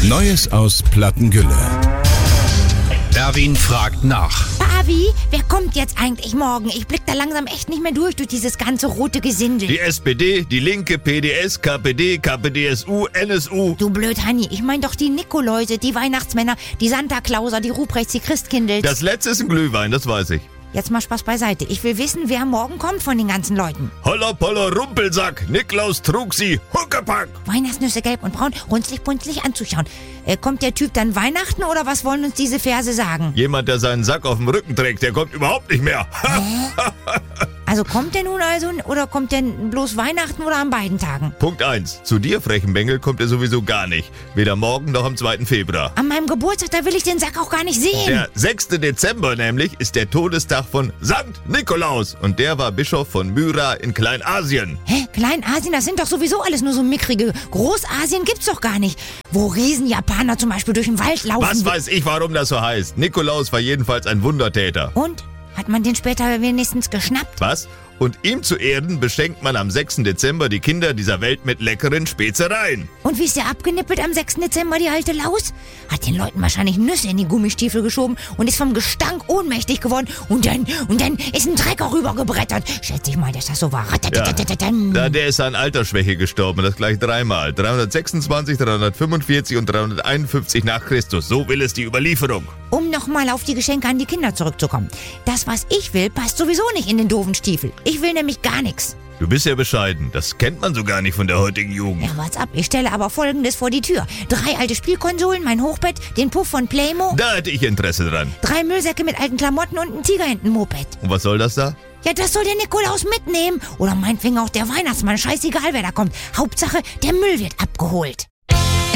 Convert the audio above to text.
Neues aus Plattengülle. Erwin fragt nach. Avi, wer kommt jetzt eigentlich morgen? Ich blick da langsam echt nicht mehr durch dieses ganze rote Gesindel. Die SPD, die Linke, PDS, KPD, KPDSU, NSU. Du blöd, Hanni, ich mein doch die Nikoläuse, die Weihnachtsmänner, die Santa Clauser, die Ruprechts, die Christkindels. Das letzte ist ein Glühwein, das weiß ich. Jetzt mal Spaß beiseite. Ich will wissen, wer morgen kommt von den ganzen Leuten. Holla polla Rumpelsack, Niklaus trug sie, Huckepack. Weihnachtsnüsse gelb und braun, runzlig-punzlig anzuschauen. Kommt der Typ dann Weihnachten oder was wollen uns diese Verse sagen? Jemand, der seinen Sack auf dem Rücken trägt, der kommt überhaupt nicht mehr. Also kommt der nun oder kommt der bloß Weihnachten oder an beiden Tagen? Punkt 1. Zu dir, frechen Bengel, kommt er sowieso gar nicht. Weder morgen noch am 2. Februar. An meinem Geburtstag, da will ich den Sack auch gar nicht sehen. Der 6. Dezember nämlich ist der Todestag von Sankt Nikolaus. Und der war Bischof von Myra in Kleinasien. Hä? Kleinasien, das sind doch sowieso alles nur so mickrige. Großasien gibt's doch gar nicht. Wo Riesenjapaner zum Beispiel durch den Wald laufen. Was weiß ich, warum das so heißt. Nikolaus war jedenfalls ein Wundertäter. Und? Hat man den später wenigstens geschnappt? Was? Und ihm zu Ehren beschenkt man am 6. Dezember die Kinder dieser Welt mit leckeren Spezereien. Und wie ist der abgenippelt am 6. Dezember, die alte Laus? Hat den Leuten wahrscheinlich Nüsse in die Gummistiefel geschoben und ist vom Gestank ohnmächtig geworden. Und dann ist ein Trecker rübergebrettert. Schätze ich mal, dass das so war. Ja, der ist an Altersschwäche gestorben, das gleich dreimal. 326, 345 und 351 nach Christus. So will es die Überlieferung. Um nochmal auf die Geschenke an die Kinder zurückzukommen. Das, was ich will, passt sowieso nicht in den doofen Stiefel. Ich will nämlich gar nichts. Du bist ja bescheiden. Das kennt man so gar nicht von der heutigen Jugend. Ja, what's ab? Ich stelle aber Folgendes vor die Tür. 3 alte Spielkonsolen, mein Hochbett, den Puff von Playmo. Da hätte ich Interesse dran. 3 Müllsäcke mit alten Klamotten und ein Tigerenten-Moped. Und was soll das da? Ja, das soll der Nikolaus mitnehmen. Oder meinetwegen auch der Weihnachtsmann. Scheißegal, wer da kommt. Hauptsache, der Müll wird abgeholt.